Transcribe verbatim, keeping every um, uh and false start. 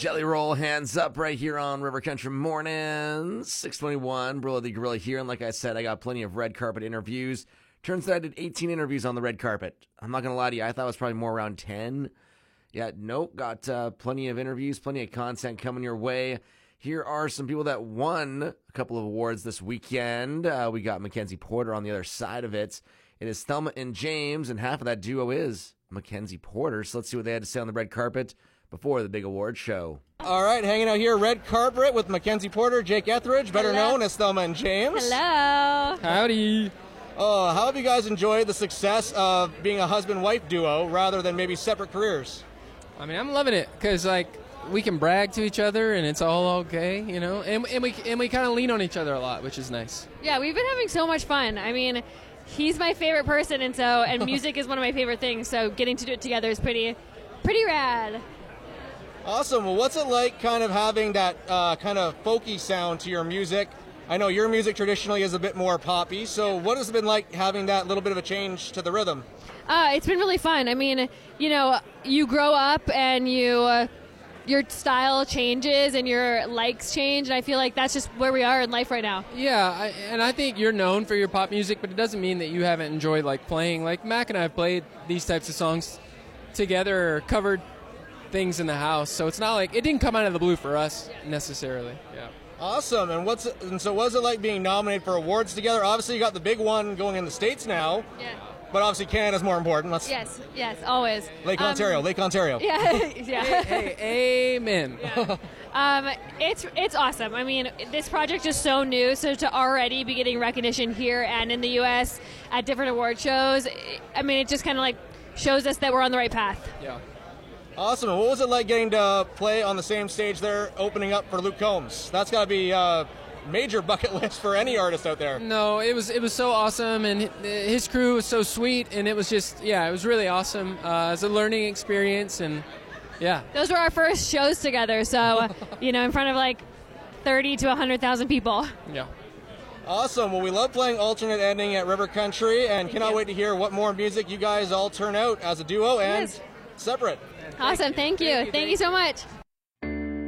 Jelly Roll, hands up right here on River Country Mornings. six twenty-one, Brillo the Gorilla here. And like I said, I got plenty of red carpet interviews. Turns out I did eighteen interviews on the red carpet. I'm not going to lie to you. I thought it was probably more around ten. Yeah, nope. Got uh, plenty of interviews, plenty of content coming your way. Here are some people that won a couple of awards this weekend. Uh, we got Mackenzie Porter on the other side of it. It is Thelma and James, and half of that duo is Mackenzie Porter. So let's see what they had to say on the red carpet before the big award show. All right, hanging out here, red carpet with Mackenzie Porter, Jake Etheridge, better Hello. known as Thelma and James. Hello. Howdy. Oh, how have you guys enjoyed the success of being a husband-wife duo rather than maybe separate careers? I mean, I'm loving it because, like, we can brag to each other and it's all okay, you know? And, and we and we kind of lean on each other a lot, which is nice. Yeah, we've been having so much fun. I mean, he's my favorite person, and so and music is one of my favorite things. So getting to do it together is pretty, pretty rad. Awesome. Well, what's it like kind of having that uh, kind of folky sound to your music? I know your music traditionally is a bit more poppy, so what has it been like having that little bit of a change to the rhythm? Uh, it's been really fun. I mean, you know, you grow up and you, uh, your style changes and your likes change, and I feel like that's just where we are in life right now. Yeah, I, and I think you're known for your pop music, but it doesn't mean that you haven't enjoyed, like, playing. Like, Mac and I have played these types of songs together or covered things in the house, so it's not like, it didn't come out of the blue for us necessarily. Yeah. Awesome. And what's it, and so what's it like being nominated for awards together? Obviously, you got the big one going in the States now. Yeah. But obviously, Canada's more important. Let's Yes, yes, always. Lake Um, Ontario, Lake Ontario. Yeah, yeah. Hey, hey, amen. Yeah. Um, it's it's awesome. I mean, this project is so new, so to already be getting recognition here and in the U S at different award shows, I mean, it just kind of like shows us that we're on the right path. Yeah. Awesome. And what was it like getting to play on the same stage there, opening up for Luke Combs? That's got to be a major bucket list for any artist out there. No, it was it was so awesome, and his crew was so sweet, and it was just, yeah, it was really awesome. Uh, as a learning experience, and yeah. Those were our first shows together, so, you know, in front of like thirty to one hundred thousand people. Yeah. Awesome. Well, we love playing Alternate Ending at River Country, and Thank cannot you. wait to hear what more music you guys all turn out as a duo and Yes. separate. Awesome, thank you. Thank you, Thank you so much.